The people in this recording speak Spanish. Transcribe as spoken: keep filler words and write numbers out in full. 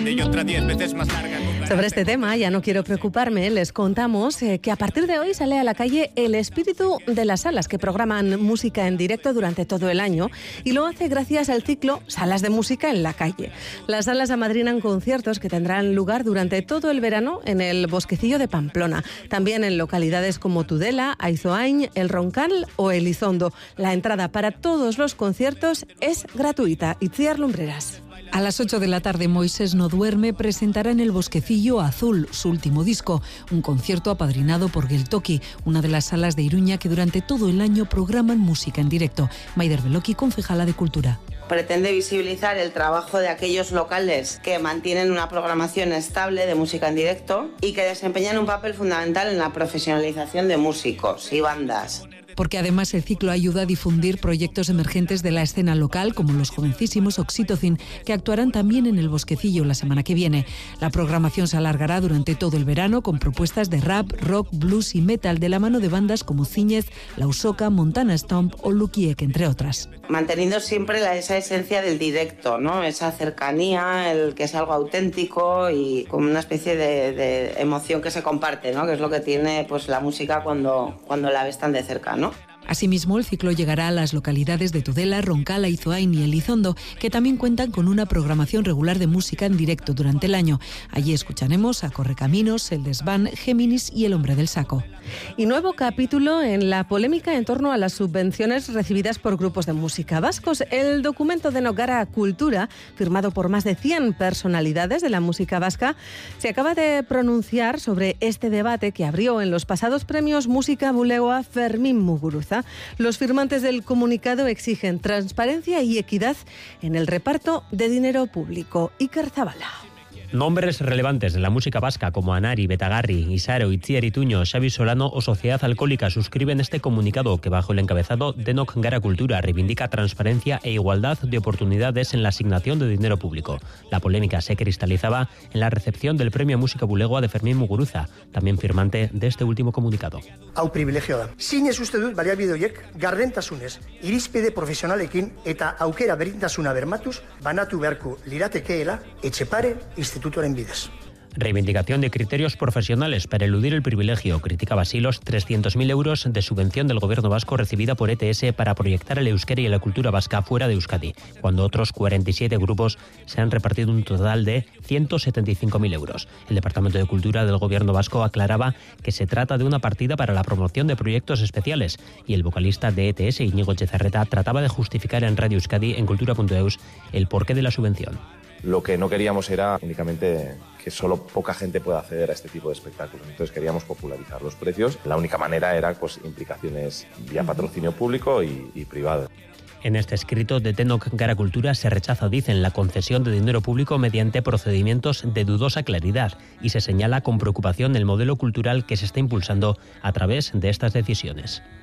Y otra diez veces más larga. Sobre este tema, ya no quiero preocuparme, les contamos eh, que a partir de hoy sale a la calle el espíritu de las salas que programan música en directo durante todo el año y lo hace gracias al ciclo Salas de Música en la Calle. Las salas amadrinan conciertos que tendrán lugar durante todo el verano en el Bosquecillo de Pamplona, también en localidades como Tudela, Aizoain, El Roncal o Elizondo. La entrada para todos los conciertos es gratuita. Itziar Lumbreras. A las ocho de la tarde, Moisés no duerme presentará en el Bosquecillo Azul, su último disco, un concierto apadrinado por Geltoki, una de las salas de Iruña que durante todo el año programan música en directo. Maider Beloki, concejala de Cultura. Pretende visibilizar el trabajo de aquellos locales que mantienen una programación estable de música en directo y que desempeñan un papel fundamental en la profesionalización de músicos y bandas. Porque además el ciclo ayuda a difundir proyectos emergentes de la escena local, como los jovencísimos Oxytocin, que actuarán también en el Bosquecillo la semana que viene. La programación se alargará durante todo el verano con propuestas de rap, rock, blues y metal de la mano de bandas como Ciñez, La Usoca, Montana Stomp o Lukiek, entre otras. Manteniendo siempre la, esa esencia del directo, ¿no? Esa cercanía, el que es algo auténtico y como una especie de, de emoción que se comparte, ¿no? Que es lo que tiene pues la música cuando, cuando la ves tan de cerca, ¿no? Asimismo, el ciclo llegará a las localidades de Tudela, Roncal, Aizoain y Elizondo, que también cuentan con una programación regular de música en directo durante el año. Allí escucharemos a Correcaminos, El Desván, Géminis y El Hombre del Saco. Y nuevo capítulo en la polémica en torno a las subvenciones recibidas por grupos de música vascos. El documento de Nogara Cultura, firmado por más de cien personalidades de la música vasca, se acaba de pronunciar sobre este debate que abrió en los pasados premios Música Bulegoa Fermín Muguruza. Los firmantes del comunicado exigen transparencia y equidad en el reparto de dinero público. Iker Zabala. Nombres relevantes de la música vasca como Anari, Betagarri, Isaro, Itziar Ituño, Xabi Solano o Sociedad Alcohólica suscriben este comunicado que bajo el encabezado de Denok Gara Cultura reivindica transparencia e igualdad de oportunidades en la asignación de dinero público. La polémica se cristalizaba en la recepción del Premio Música Bulegoa de Fermín Muguruza, también firmante de este último comunicado. Hau privilegio da. Zinez uste dut baliabide horiek gardentasunez, irizpide profesionalekin eta aukera berdintasuna bermatuz banatu beharko liratekeela Etxepare Institutuaren bidez. Reivindicación de criterios profesionales para eludir el privilegio. Criticaba así los trescientos mil euros de subvención del gobierno vasco recibida por E T S para proyectar el euskera y la cultura vasca fuera de Euskadi, cuando otros cuarenta y siete grupos se han repartido un total de ciento setenta y cinco mil euros. El Departamento de Cultura del gobierno vasco aclaraba que se trata de una partida para la promoción de proyectos especiales y el vocalista de E T S, Íñigo Etxezarreta, trataba de justificar en Radio Euskadi, en cultura punto eus, el porqué de la subvención. Lo que no queríamos era únicamente que solo poca gente pueda acceder a este tipo de espectáculos. Entonces queríamos popularizar los precios. La única manera era pues implicaciones vía patrocinio público y, y privado. En este escrito de Denok Gara Cultura se rechaza, dicen, la concesión de dinero público mediante procedimientos de dudosa claridad y se señala con preocupación el modelo cultural que se está impulsando a través de estas decisiones.